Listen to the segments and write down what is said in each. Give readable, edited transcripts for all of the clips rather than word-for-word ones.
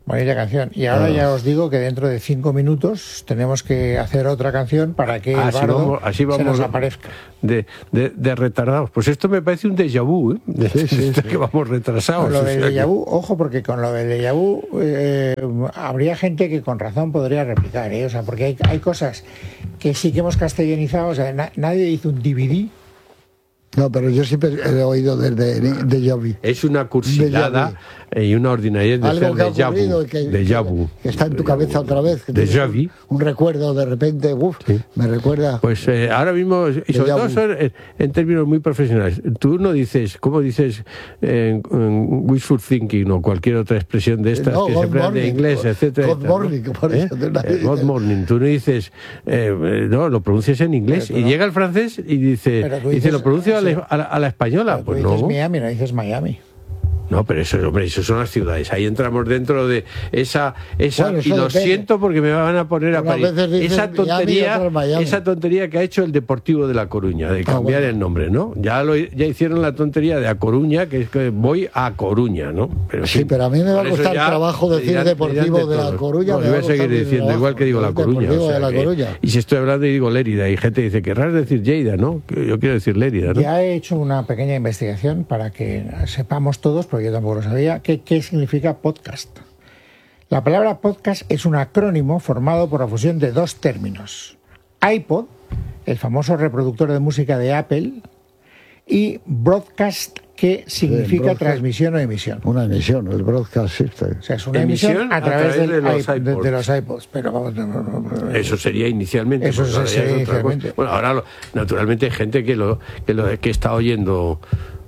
Bonita canción. Y ahora ya os digo que dentro de 5 minutos tenemos que hacer otra canción para que el bardo así vamos se nos aparezca. De retardados. Pues esto me parece un déjà vu, ¿eh? Sí. Que vamos retrasados. Con lo del déjà vu, ojo, porque con lo del déjà vu habría gente que con razón podría replicar, ¿eh? O sea, porque hay cosas que sí que hemos castellanizado. O sea, nadie hizo un DVD. No, pero yo siempre he oído desde déjà vu. Es una cursilada y una ordinariedad de algo que ha ocurrido déjà vu. Que está en tu cabeza otra vez. Déjà vu. Un recuerdo de repente, sí. Me recuerda. Pues ahora mismo, y sobre todo son en términos muy profesionales. Tú no dices, ¿cómo dices wishful thinking o cualquier otra expresión de estas que se emplean de inglés, etcétera? God morning, por eso. God morning. Tú no dices, no, lo pronuncias en inglés y llega el francés y dice, lo pronuncia a la española. Pues dices no. Miami, no dices Miami. No, pero eso son las ciudades. Ahí entramos dentro de esa bueno, y lo siento porque me van a poner a parir. Esa tontería que ha hecho el Deportivo de La Coruña, de cambiar el nombre, ¿no? Ya hicieron la tontería de A Coruña, que es que voy a Coruña, ¿no? Pero sí, pero a mí me va a costar trabajo decir Deportivo de La Coruña. No, voy a seguir diciendo, igual que digo La Coruña. Y si estoy hablando y digo Lérida, y gente dice, querrás decir Lleida, ¿no? Yo quiero decir Lérida, ¿no? Ya he hecho una pequeña investigación para que sepamos todos, porque yo tampoco lo sabía, qué significa podcast. La palabra podcast es un acrónimo formado por la fusión de dos términos: iPod, el famoso reproductor de música de Apple, y broadcast, que significa transmisión o emisión. Una emisión, el broadcast system. O sea, es una emisión a través de los iPods. Pero vamos, eso sería inicialmente. Eso sería inicialmente. Bueno, ahora naturalmente hay gente que está oyendo.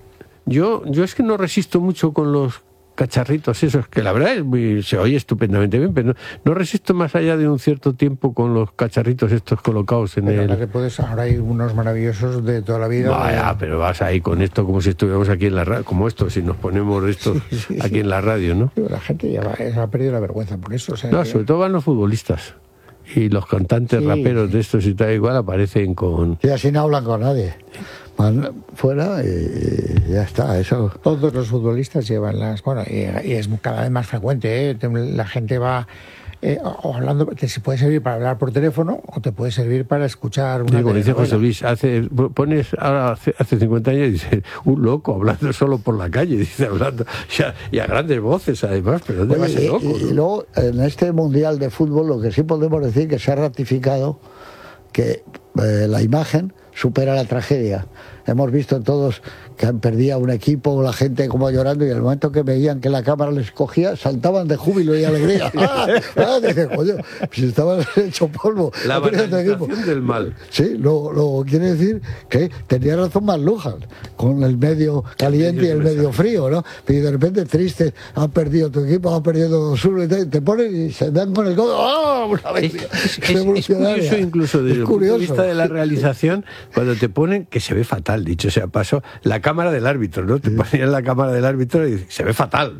Yo es que no resisto mucho con los cacharritos esos, que la verdad se oye estupendamente bien, pero no resisto más allá de un cierto tiempo con los cacharritos estos colocados en pero ahora hay unos maravillosos de toda la vida. Vaya, pero vas ahí con esto como si estuviéramos aquí en la radio, como esto, si nos ponemos esto aquí en la radio, ¿no? La gente ya ha perdido la vergüenza por eso. O sea, no, sobre todo van los futbolistas. Y los cantantes raperos de estos y tal igual aparecen con... Y así no hablan con nadie. Van fuera y ya está, eso. Todos los futbolistas llevan las... Bueno, y es cada vez más frecuente, ¿eh? La gente va... o hablando, te puede servir para hablar por teléfono o te puede servir para escuchar una como dice José Luis, hace 50 años, dice, un loco hablando solo por la calle, dice, hablando y a grandes voces además, pero ¿dónde va ese loco? Y luego, en este Mundial de Fútbol, lo que sí podemos decir que se ha ratificado que la imagen supera la tragedia. Hemos visto todos que han perdido un equipo, la gente como llorando, y en el momento que veían que la cámara les cogía, saltaban de júbilo y alegría. Dice, coño, si estaban hecho polvo. La banalización del mal. Sí, lo quiere decir que tenía razón McLuhan, con el medio caliente y el medio frío, ¿no? Y de repente triste, han perdido tu equipo, han perdido su... Te ponen y se dan con el codo. ¡Ah! Es curioso incluso desde el punto de vista de la realización, cuando te ponen, que se ve fatal, dicho sea paso, la cámara del árbitro, ¿no? Te ponían la cámara del árbitro y se ve fatal,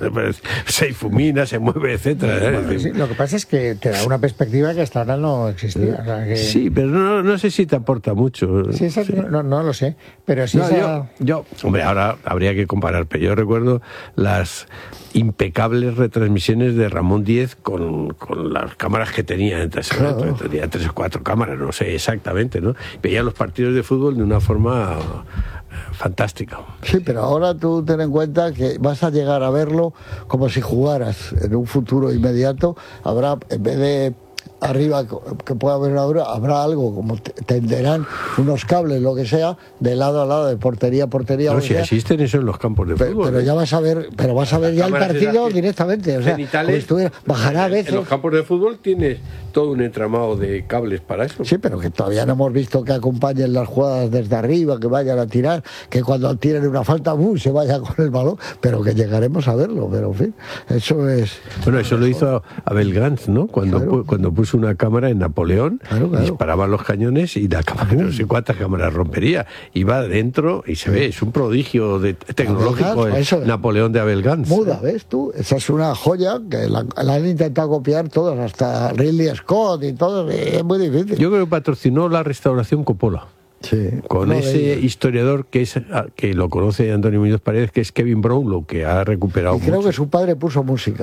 se difumina, se mueve, etcétera. Bueno, sí, lo que pasa es que te da una perspectiva que hasta ahora no existía. O sea que... Sí, pero no sé si te aporta mucho. Sí, sí. No lo sé, pero sí. Hombre, ahora habría que comparar, pero yo recuerdo las impecables retransmisiones de Ramón Díez con las cámaras que tenía. Tenía 3 o 4 cámaras, no sé exactamente, ¿no? Veía los partidos de fútbol de una forma fantástica. Sí, pero ahora tú ten en cuenta que vas a llegar a verlo como si jugaras en un futuro inmediato. Habrá, en vez de arriba que pueda haber ahora, habrá algo como tenderán unos cables, lo que sea, de lado a lado, de portería a portería. No, si existen eso en los campos de fútbol. Pero ya vas a ver, ya el partido directamente. O sea, bajará a veces. En los campos de fútbol tienes todo un entramado de cables para eso. Sí, pero que todavía no hemos visto que acompañen las jugadas desde arriba, que vayan a tirar, que cuando tiren una falta, se vaya con el balón, pero que llegaremos a verlo. Pero en fin, eso es... Bueno, eso lo hizo Abel Gance, ¿no? Cuando puso una cámara en Napoleón, disparaban los cañones y la cámara, no sé cuántas cámaras rompería. Iba dentro y se ve, es un prodigio tecnológico el Napoleón de Abel Gance. Muda, ¿ves tú? Esa es una joya que la han intentado copiar todos, hasta Ridley Scott y todo, es muy difícil. Yo creo que patrocinó la restauración Coppola. Sí, con ese historiador que lo conoce Antonio Muñoz Paredes, que es Kevin Brownlow, que ha recuperado y creo que su padre puso música.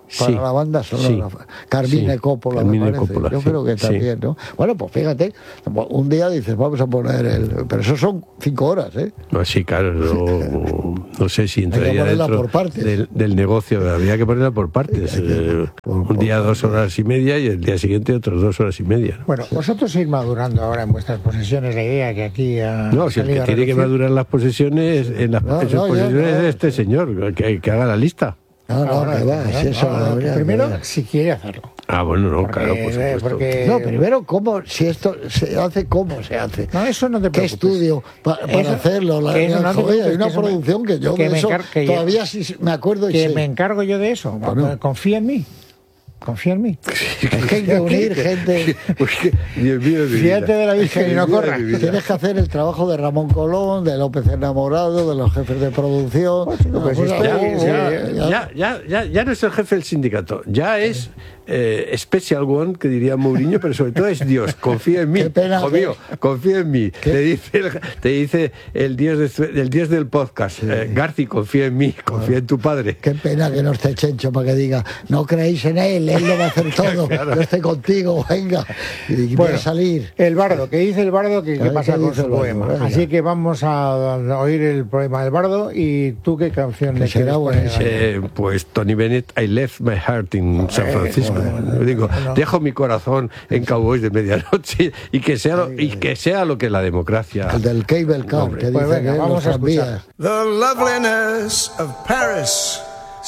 para Sí, la banda sonora. sí, Carmine sí, Coppola, Carmine me parece. Coppola, Yo sí, creo que sí. también, ¿no? Bueno, pues fíjate, un día dices, vamos a poner pero eso son 5 horas, ¿eh? No, sí, claro, no sé si entraría ponerla dentro por partes. del negocio, habría que ponerla por partes. Un día 2 horas y media y el día siguiente otras 2 horas y media, ¿no? Bueno, vosotros ir madurando ahora en vuestras posesiones la idea que aquí ha No, si el que salido a tiene que relucir. madurar las posesiones, en las No, sus no, posesiones no. es este señor, que haga la lista. No, Ahora, que va, si eso ahora, no habría que primero, ver. si quiere hacerlo. Ah, bueno, no, Porque- claro, por supuesto. porque- No, primero, ¿cómo? Si esto se hace, ¿cómo se hace? No, eso no te ¿Qué preocupes. estudio para Eso- hacerlo? que eso no te Joder, hay preocupes, una que eso me- producción que yo que de me eso que yo- todavía sí me acuerdo y Que sé. me encargo yo de eso. Bueno. Confía en mí. Confía en mí. Es que hay que unir gente. Porque, Dios mío, de mi Fíjate vida. de la Virgen y no Dios mío, corras. de mi vida. Tienes que hacer el trabajo de Ramón Colón, de López Enamorado, de los jefes de producción. Pues sí, pues Una está cosa, bien, Ya no es el jefe del sindicato, ya es Special One, que diría Mourinho, pero sobre todo es Dios. Confía en mí, Qué pena hijo que- mío, confía en mí. Te dice el Dios del podcast, Garci, confía en mí, confía en tu padre. Qué pena que no esté Chencho para que diga, no creéis en él lo va a hacer todo, yo estoy contigo, venga. Y voy a salir. El bardo, ¿qué dice el bardo? ¿Qué A ver, pasa ¿qué con dice su el bardo? poema? Venga. Así que vamos a oír el poema del bardo. ¿Y tú qué canción Que le será quieres poner? buenísimo. Pues Tony Bennett, I left my heart in San Francisco. Digo, dejo mi corazón en Cowboys de Medianoche y que sea lo que la democracia. El del Cable Car, Hombre, que pues dice venga, que vamos los a escuchar. tranvías. The loveliness of Paris